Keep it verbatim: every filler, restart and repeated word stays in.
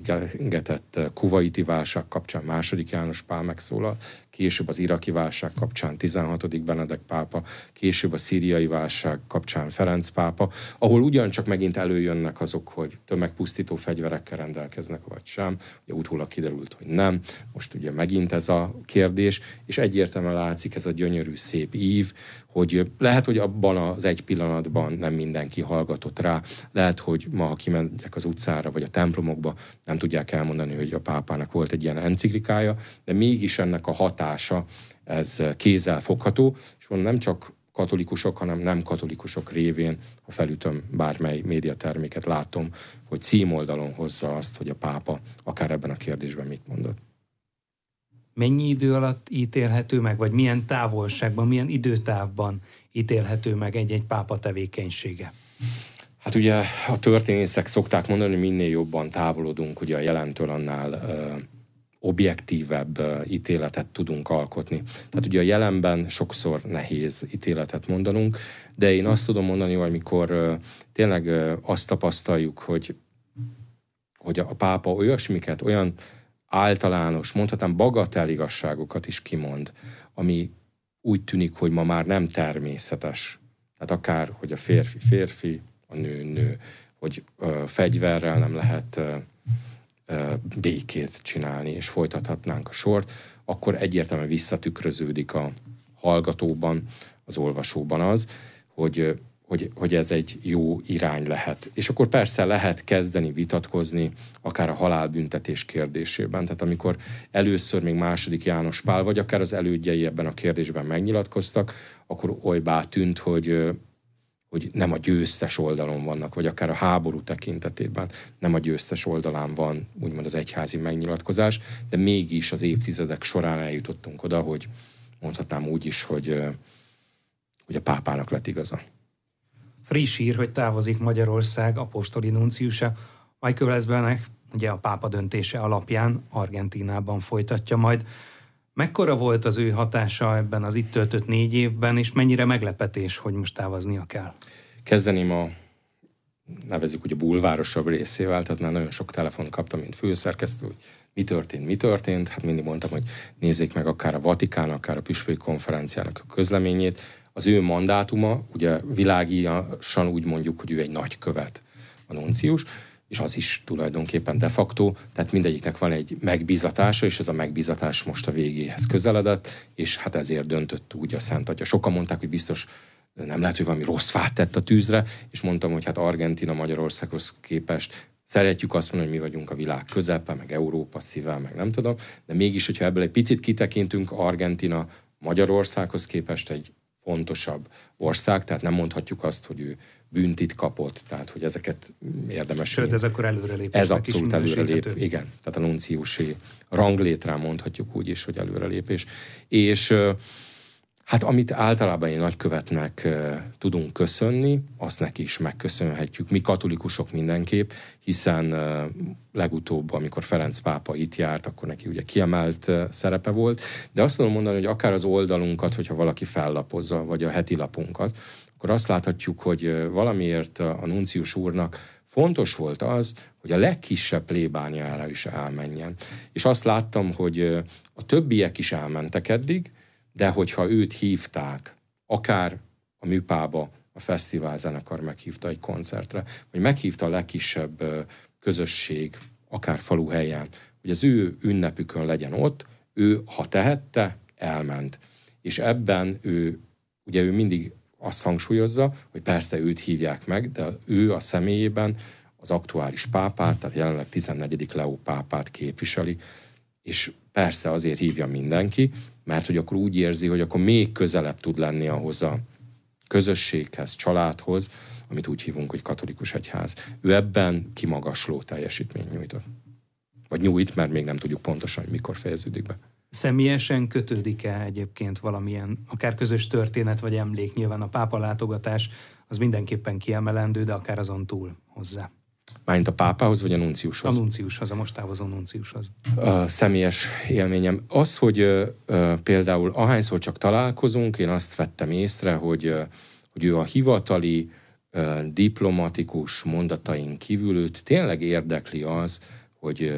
emlegetett kuvaiti válság kapcsán második János Pál megszólal, később az iraki válság kapcsán tizenhatodik Benedek pápa, később a szíriai válság kapcsán Ferenc pápa, ahol ugyancsak megint előjönnek azok, hogy tömegpusztító fegyverekkel rendelkeznek, vagy sem. Ugye utólag kiderült, hogy nem. Most ugye megint ez a kérdés, és egyértelműen látszik ez a gyönyörű, szép ív, hogy lehet, hogy abban az egy pillanatban nem mindenki hallgatott rá, lehet, hogy ma, ha kimegyek az utcára, vagy a templomokba, nem tudják elmondani, hogy a pápának volt egy ilyen enciklikája, de mégis ennek a hatása, ez kézzel fogható, és nem csak katolikusok, hanem nem katolikusok révén, ha felütöm bármely médiaterméket, látom, hogy címoldalon hozza azt, hogy a pápa akár ebben a kérdésben mit mondott. Mennyi idő alatt ítélhető meg, vagy milyen távolságban, milyen időtávban ítélhető meg egy-egy pápa tevékenysége? Hát ugye a történészek szokták mondani, hogy minél jobban távolodunk ugye a jelentől, annál ö, objektívebb ö, ítéletet tudunk alkotni. Tehát ugye a jelenben sokszor nehéz ítéletet mondanunk, de én azt tudom mondani, hogy amikor ö, tényleg ö, azt tapasztaljuk, hogy, hogy a pápa olyasmiket, olyan általános, mondhatnám bagatell igazságokat is kimond, ami úgy tűnik, hogy ma már nem természetes. Tehát akár, hogy a férfi férfi, a nő nő, hogy ö, fegyverrel nem lehet ö, ö, békét csinálni, és folytathatnánk a sort, akkor egyértelműen visszatükröződik a hallgatóban, az olvasóban az, hogy Hogy, hogy ez egy jó irány lehet. És akkor persze lehet kezdeni vitatkozni akár a halálbüntetés kérdésében. Tehát amikor először még második János Pál, vagy akár az elődjei ebben a kérdésben megnyilatkoztak, akkor olybá tűnt, hogy, hogy nem a győztes oldalon vannak, vagy akár a háború tekintetében nem a győztes oldalán van úgymond az egyházi megnyilatkozás, de mégis az évtizedek során eljutottunk oda, hogy mondhatnám úgy is, hogy, hogy a pápának lett igaza. Friss hír, hogy távozik Magyarország apostoli nunciusa. Michael Esbenek, ugye a pápa döntése alapján Argentínában folytatja majd. Mekkora volt az ő hatása ebben az itt töltött négy évben, és mennyire meglepetés, hogy most távoznia kell? Kezdeném a, nevezzük ugye, bulvárosabb részével, tehát már nagyon sok telefon kaptam, mint főszerkesztő, hogy mi történt, mi történt. Hát mindig mondtam, hogy nézzék meg akár a Vatikán, akár a Püspöki Konferenciának a közleményét. Az ő mandátuma, ugye világiasan úgy mondjuk, hogy ő egy nagykövet, a nuncius, és az is tulajdonképpen de facto, tehát mindegyiknek van egy megbízatása, és ez a megbízatás most a végéhez közeledett, és hát ezért döntött úgy a Szent Atya. Sokan mondták, hogy biztos nem lehet, hogy valami rossz fát tett a tűzre, és mondtam, hogy hát Argentína Magyarországhoz képest szeretjük azt mondani, hogy mi vagyunk a világ közepe, meg Európa szíve, meg nem tudom, de mégis, hogyha ebből egy picit kitekintünk, Argentína Magyarországhoz képest egy fontosabb ország, tehát nem mondhatjuk azt, hogy ő büntit kapott, tehát hogy ezeket érdemes... Sőt, ez akkor előrelépés. Ez abszolút előrelép, igen. Tehát a nunciusi ranglétrán mondhatjuk úgy is, hogy előrelépés. És hát amit általában egy nagykövetnek tudunk köszönni, azt neki is megköszönhetjük. Mi katolikusok mindenképp, hiszen legutóbb, amikor Ferenc pápa itt járt, akkor neki ugye kiemelt szerepe volt, de azt tudom mondani, hogy akár az oldalunkat, hogyha valaki fellapozza, vagy a heti lapunkat, akkor azt láthatjuk, hogy valamiért a nuncius úrnak fontos volt az, hogy a legkisebb plébániára is elmenjen. És azt láttam, hogy a többiek is elmentek eddig, de hogyha őt hívták, akár a műpába, a fesztivál zenekar meghívta egy koncertre, vagy meghívta a legkisebb közösség, akár faluhelyen, hogy az ő ünnepükön legyen ott, ő, ha tehette, elment. És ebben ő, ugye ő mindig azt hangsúlyozza, hogy persze őt hívják meg, de ő a személyében az aktuális pápát, tehát jelenleg tizennegyedik Leó pápát képviseli, és persze azért hívja mindenki, mert hogy akkor úgy érzi, hogy akkor még közelebb tud lenni ahhoz a közösséghez, családhoz, amit úgy hívunk, hogy katolikus egyház. Ő ebben kimagasló teljesítményt nyújtott. Vagy nyújt, mert még nem tudjuk pontosan, hogy mikor fejeződik be. Személyesen kötődik-e egyébként valamilyen, akár közös történet vagy emlék? Nyilván a pápa látogatás az mindenképpen kiemelendő, de akár azon túl hozzá. Mármint a pápához, vagy a nunciushoz? A nunciushoz, a most távozó nunciushoz. A személyes élményem. Az, hogy uh, uh, például ahányszor csak találkozunk, én azt vettem észre, hogy, uh, hogy ő a hivatali, uh, diplomatikus mondatain kívül őt tényleg érdekli az, hogy